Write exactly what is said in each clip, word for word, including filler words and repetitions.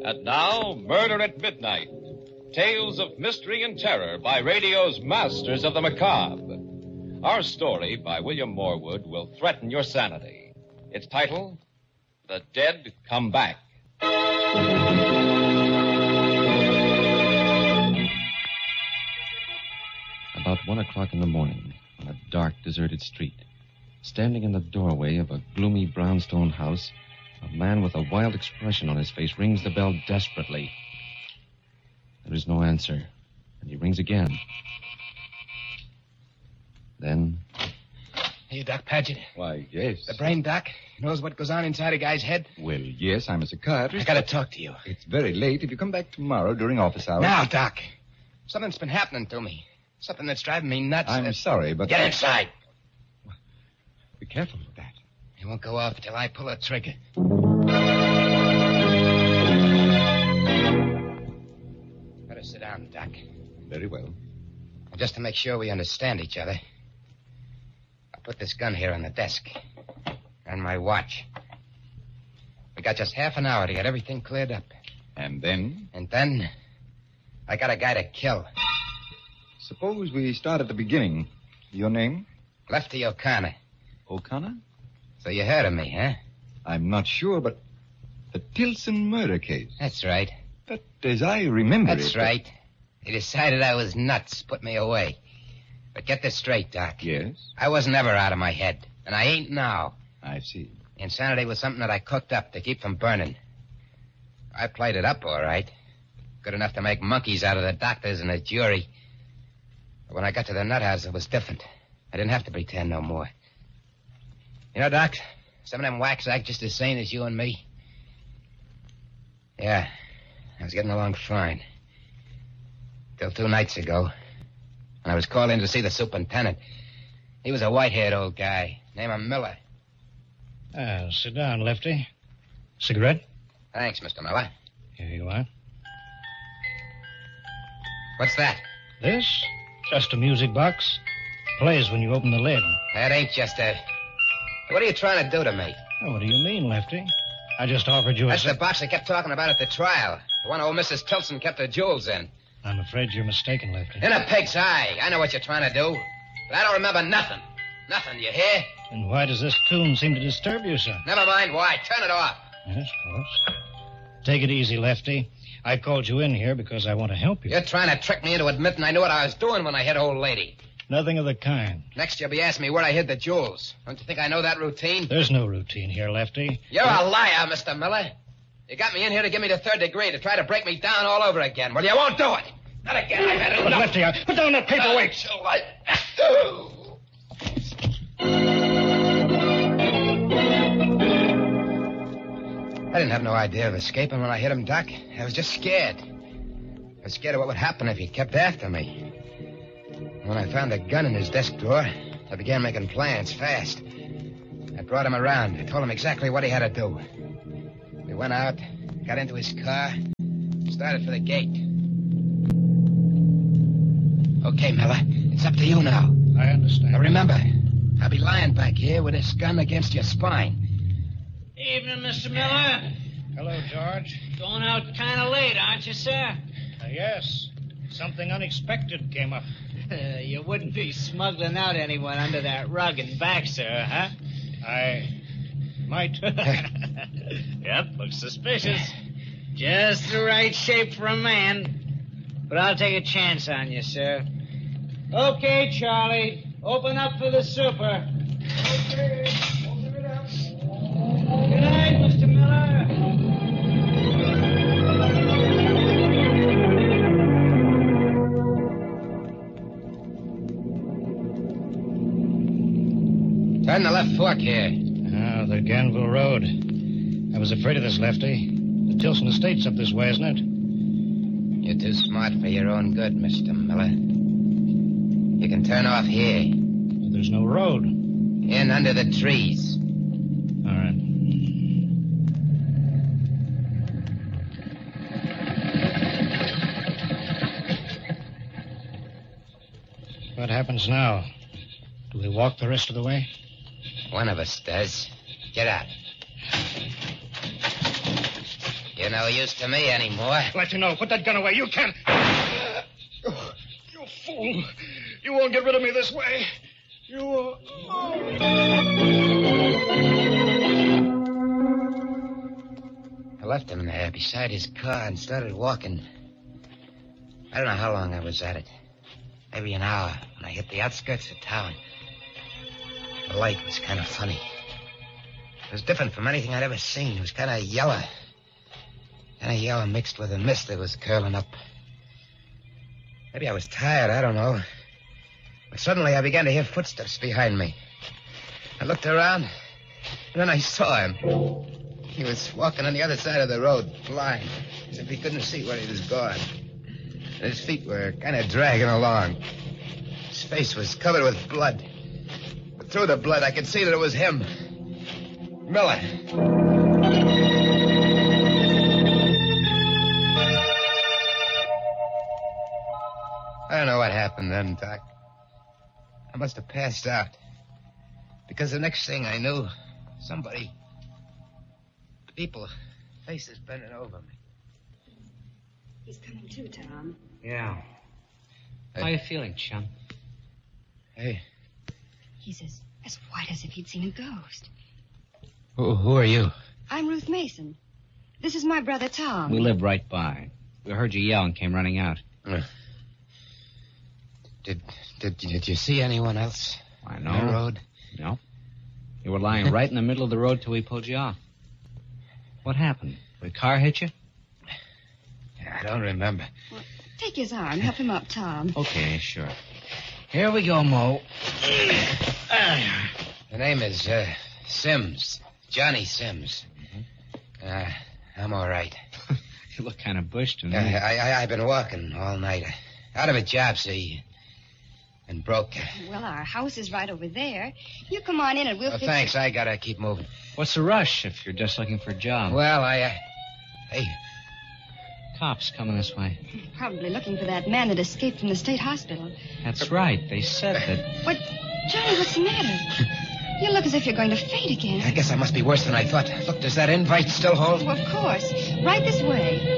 And now, Murder at Midnight. Tales of mystery and terror by radio's masters of the macabre. Our story by William Morwood will threaten your sanity. Its title, The Dead Come Back. About one o'clock in the morning, on a dark, deserted street, standing in the doorway of a gloomy brownstone house, a man with a wild expression on his face rings the bell desperately. There is no answer, and he rings again. Then... Hey, Doc Paget. Why, yes. The brain doc knows what goes on inside a guy's head? Well, yes, I'm a psychiatrist. I gotta talk to you. It's very late. If you come back tomorrow during office hours... Now, Doc. Something's been happening to me. Something that's driving me nuts. I'm uh... sorry, but... Get inside. Be careful with that. It won't go off till I pull a trigger. Better sit down, Doc. Very well. Just to make sure we understand each other, I'll put this gun here on the desk. And my watch. We got just half an hour to get everything cleared up. And then? And then, I got a guy to kill. Suppose we start at the beginning. Your name? Lefty O'Connor. O'Connor? So you heard of me, huh? I'm not sure, but the Tilson murder case. That's right. But as I remember That's it... right. They decided I was nuts, put me away. But get this straight, Doc. Yes? I wasn't ever out of my head, and I ain't now. I see. Insanity was something that I cooked up to keep from burning. I played it up all right. Good enough to make monkeys out of the doctors and the jury. But when I got to the nut house, it was different. I didn't have to pretend no more. You know, Doc, some of them whacks act just as sane as you and me. Yeah, I was getting along fine. Till two nights ago, when I was called in to see the superintendent. He was a white-haired old guy, named Miller. Ah, sit down, Lefty. Cigarette? Thanks, Mister Miller. Here you are. What's that? This? Just a music box. Plays when you open the lid. That ain't just a... What are you trying to do to me? Oh, what do you mean, Lefty? I just offered you a... That's the box I kept talking about at the trial. The one old Missus Tilson kept her jewels in. I'm afraid you're mistaken, Lefty. In a pig's eye. I know what you're trying to do. But I don't remember nothing. Nothing, you hear? And why does this tune seem to disturb you, sir? Never mind why. Turn it off. Yes, of course. Take it easy, Lefty. I called you in here because I want to help you. You're trying to trick me into admitting I knew what I was doing when I hit old lady. Nothing of the kind. Next, you'll be asking me where I hid the jewels. Don't you think I know that routine? There's no routine here, Lefty. You're a liar, Mister Miller. You got me in here to give me the third degree, to try to break me down all over again. Well, you won't do it. Not again. I've had enough. But Lefty, I... put down that paperweight. So I... I didn't have no idea of escaping when I hit him, Doc. I was just scared. I was scared of what would happen if he kept after me. When I found a gun in his desk drawer, I began making plans fast. I brought him around. I told him exactly what he had to do. We went out, got into his car, started for the gate. Okay, Miller, it's up to you now. I understand. Now remember, I'll be lying back here with this gun against your spine. Evening, Mister Miller. Hello, George. Going out kind of late, aren't you, sir? Uh, yes. Something unexpected came up. You wouldn't be smuggling out anyone under that rug and back, sir, huh? I might. Yep, looks suspicious. Just the right shape for a man. But I'll take a chance on you, sir. Okay, Charlie. Open up for the super. Okay. Open it up. Good night, Mister Miller. Turn the left fork here. Ah, the Ganville Road. I was afraid of this, Lefty. The Tilson Estate's up this way, isn't it? You're too smart for your own good, Mister Miller. You can turn off here. But there's no road. In under the trees. All right. What happens now? Do we walk the rest of the way? One of us does. Get out. You no use to me anymore. Let you know. Put that gun away. You can't. Oh, you fool. You won't get rid of me this way. You... Uh... Oh. I left him there beside his car and started walking. I don't know how long I was at it. Maybe an hour when I hit the outskirts of town. The light was kind of funny. It was different from anything I'd ever seen. It was kind of yellow. Kind of yellow mixed with a mist that was curling up. Maybe I was tired, I don't know. But suddenly I began to hear footsteps behind me. I looked around, and then I saw him. He was walking on the other side of the road, blind, as if he couldn't see where he was going. And his feet were kind of dragging along. His face was covered with blood. But through the blood, I could see that it was him. Miller. I don't know what happened then, Doc. I must have passed out. Because the next thing I knew, somebody... People, faces bending over me. He's coming too, Tom. Yeah. Hey. How you feeling, chum? Hey. He's as, as white as if he'd seen a ghost. Who, who are you? I'm Ruth Mason. This is my brother, Tom. We live right by. We heard you yell and came running out. Uh, did, did did you see anyone else? I know. On the road? No. You were lying right in the middle of the road till we pulled you off. What happened? The car hit you? I don't remember. Well, take his arm. Help him up, Tom. Okay, sure. Here we go, Mo. The name is uh, Sims. Johnny Sims. Mm-hmm. Uh, I'm all right. You look kind of bushed to me. Uh, I, I, I've been walking all night. Out of a job, see. And broke. Well, our house is right over there. You come on in and we'll Oh, fix thanks. it. I gotta keep moving. What's the rush if you're just looking for a job? Well, I... Uh... Hey. Cops coming this way. Probably looking for that man that escaped from the state hospital. That's right. They said that... What? Johnny, what's the matter? You look as if you're going to faint again. I guess I must be worse than I thought. Look, does that invite still hold? Well, of course. Right this way.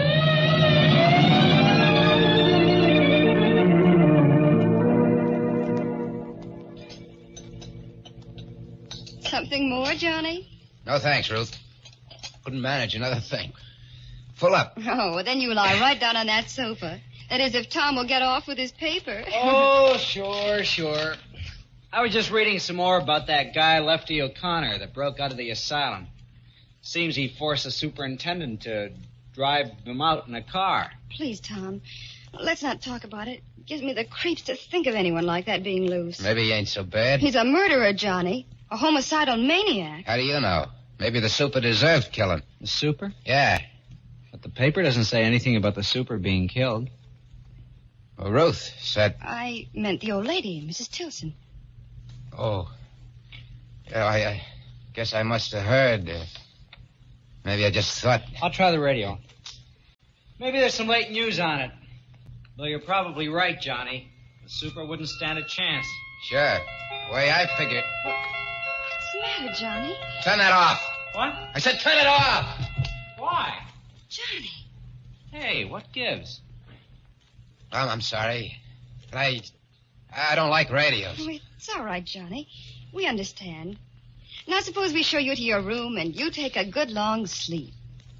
Something more, Johnny? No, thanks, Ruth. Couldn't manage another thing. Full up. Oh, well, then you lie right down on that sofa. That is, if Tom will get off with his paper. Oh, sure, sure. I was just reading some more about that guy, Lefty O'Connor, that broke out of the asylum. Seems he forced the superintendent to drive him out in a car. Please, Tom, let's not talk about it. It gives me the creeps to think of anyone like that being loose. Maybe he ain't so bad. He's a murderer, Johnny. A homicidal maniac. How do you know? Maybe the super deserved killing. The super? Yeah. But the paper doesn't say anything about the super being killed. Well, Ruth said... I meant the old lady, Missus Tilson. Oh. Yeah, I, I guess I must have heard. Uh, maybe I just thought... I'll try the radio. Maybe there's some late news on it. Though you're probably right, Johnny. The super wouldn't stand a chance. Sure. The way I figured... What's the matter, Johnny? Turn that off. What? I said turn it off. Why? Johnny. Hey, what gives? Well, I'm sorry. But I... I don't like radios. Oh, it's all right, Johnny. We understand. Now suppose we show you to your room and you take a good long sleep.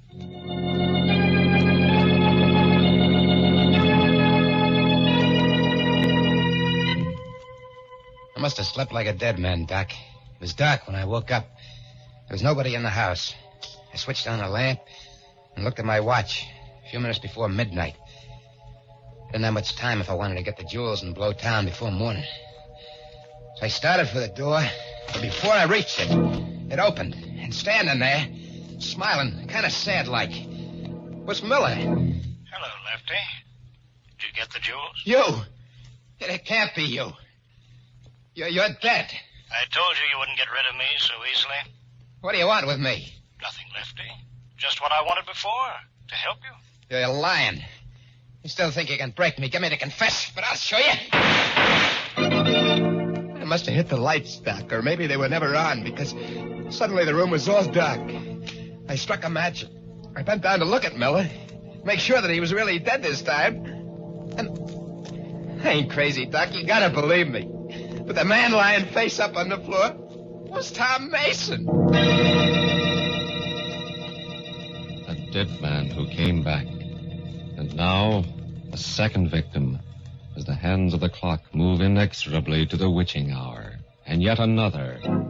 I must have slept like a dead man, Doc. It was dark when I woke up. There was nobody in the house. I switched on a lamp and looked at my watch. A few minutes before midnight. I didn't have much time if I wanted to get the jewels and blow town before morning. So I started for the door, but before I reached it, it opened. And standing there, smiling, kind of sad-like, was Miller. Hello, Lefty. Did you get the jewels? You! It can't be you. You're, you're dead. I told you you wouldn't get rid of me so easily. What do you want with me? Nothing, Lefty. Just what I wanted before, to help you. You're lying. You still think you can break me, get me to confess, but I'll show you. I must have hit the lights, Doc, or maybe they were never on, because suddenly the room was all dark. I struck a match, I bent down to look at Miller, make sure that he was really dead this time. And I ain't crazy, Doc. You gotta believe me. But the man lying face up on the floor was Tom Mason. A dead man who came back. And now, a second victim, as the hands of the clock move inexorably to the witching hour. And yet another.